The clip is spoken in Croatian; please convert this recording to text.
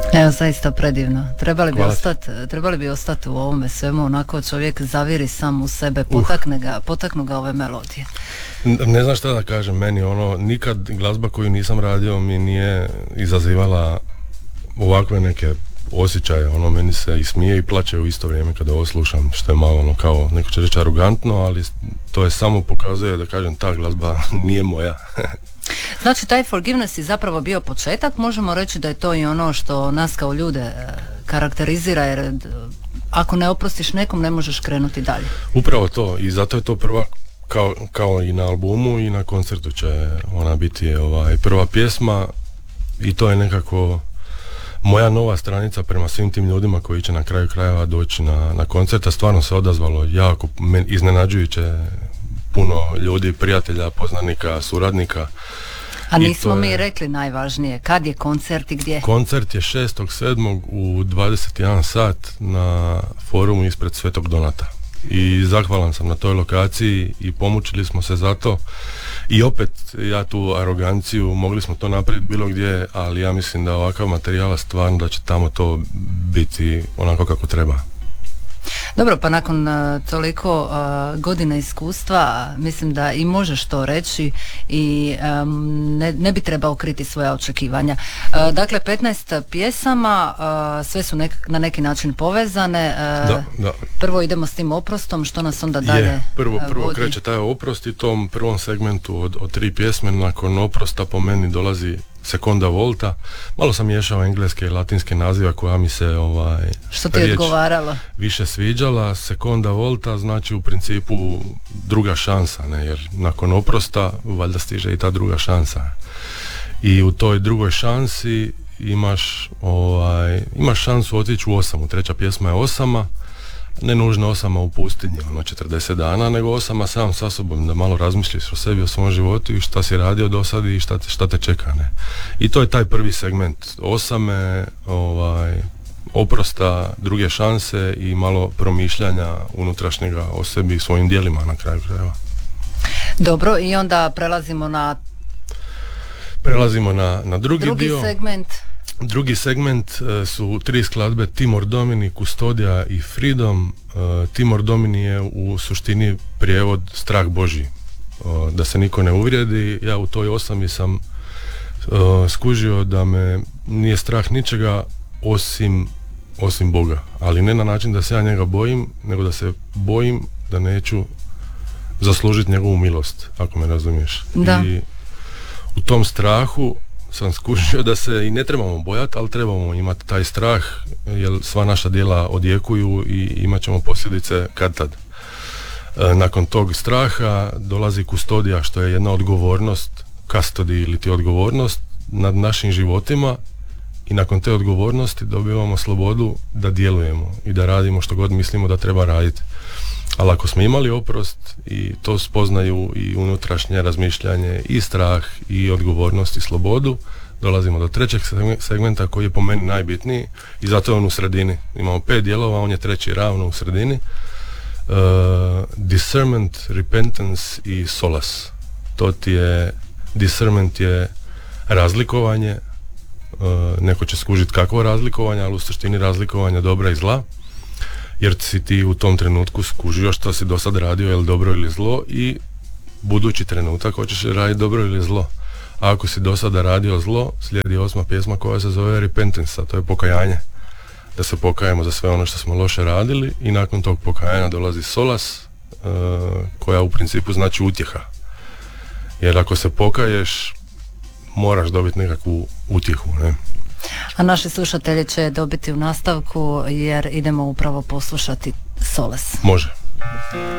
Evo, zaista predivno. Trebali bi ostati u ovome svemu, onako čovjek zaviri sam u sebe, potaknu ga ove melodije. Ne znam šta da kažem, meni nikad glazba koju nisam radio mi nije izazivala ovakve neke osjećaje, meni se i smije i plače u isto vrijeme kada ovo slušam, što je malo kao, neko će reći arogantno, ali to je samo pokazuje da kažem, ta glazba nije moja. Znači, taj Forgiveness je zapravo bio početak, možemo reći da je to i ono što nas kao ljude karakterizira, jer ako ne oprostiš nekom, ne možeš krenuti dalje. Upravo to, i zato je to prva, kao i na albumu i na koncertu će ona biti prva pjesma, i to je nekako moja nova stranica prema svim tim ljudima koji će na kraju krajeva doći na koncert, a stvarno se odazvalo jako iznenađujuće puno ljudi, prijatelja, poznanika, suradnika. A nismo mi rekli najvažnije, kad je koncert i gdje? Koncert je 6.7. u 21 sat na forumu ispred Svetog Donata. I zahvalan sam na toj lokaciji i pomučili smo se za to. I opet, ja tu aroganciju, mogli smo to napraviti bilo gdje, ali ja mislim da ovakav materijal stvarno da će tamo to biti onako kako treba. Dobro, pa nakon toliko godina iskustva mislim da i možeš to reći i ne bi trebao kriti svoja očekivanja. Dakle, 15 pjesama, sve su na neki način povezane. Da. Prvo idemo s tim oprostom, što nas onda dalje Prvo vodi? kreće taj oprost i tom prvom segmentu od 3 pjesme, nakon oprosta po meni dolazi Seconda Volta. Malo sam miješao engleske i latinske naziva koja mi se što ti je odgovaralo? Više sviđala. Seconda Volta znači u principu druga šansa, ne? Jer nakon oprosta valjda stiže i ta druga šansa. I u toj drugoj šansi imaš šansu otići u osamu. Treća pjesma je osama, ne nužno osama u pustinji, 40 dana, nego osama sam sa sobom, da malo razmišljiš o sebi, o svom životu i šta si radio do sad i šta te čeka, ne. I to je taj prvi segment osame, oprosta, druge šanse i malo promišljanja unutrašnjega o sebi i svojim djelima na kraju krajeva. Dobro, i onda prelazimo na drugi dio. Segment. Drugi segment su 3 skladbe Timor Domini, Custodia i Freedom. Timor Domini je u suštini prijevod strah Božji. Da se niko ne uvrijedi, ja u toj osami sam skužio da me nije strah ničega osim Boga. Ali ne na način da se ja njega bojim, nego da se bojim da neću zaslužiti njegovu milost, ako me razumiješ. Da. I u tom strahu sam skušio da se i ne trebamo bojati, ali trebamo imati taj strah, jer sva naša djela odjekuju i imat ćemo posljedice kad tad. Nakon tog straha dolazi kustodija, što je jedna odgovornost, custody ili ti odgovornost nad našim životima, i nakon te odgovornosti dobivamo slobodu da djelujemo i da radimo što god mislimo da treba raditi. Ali ako smo imali oprost i to spoznaju i unutrašnje razmišljanje i strah i odgovornost i slobodu, dolazimo do trećeg segmenta koji je po meni najbitniji i zato je on u sredini. Imamo 5 dijelova, on je treći ravno u sredini. Discernment, repentance i solace. To ti je, discernment je razlikovanje, neko će skužiti kakvo razlikovanje, ali u suštini razlikovanja dobra i zla, jer si ti u tom trenutku skužio što si do sad radio, je li dobro ili zlo, i budući trenutak hoćeš raditi dobro ili zlo. A ako si do sada radio zlo, slijedi 8. pjesma koja se zove Repentance, a to je pokajanje. Da se pokajemo za sve ono što smo loše radili, i nakon tog pokajanja dolazi solas, koja u principu znači utjeha. Jer ako se pokaješ, moraš dobiti nekakvu utjehu, ne? A naši slušatelji će dobiti u nastavku, jer idemo upravo poslušati Solace. Može.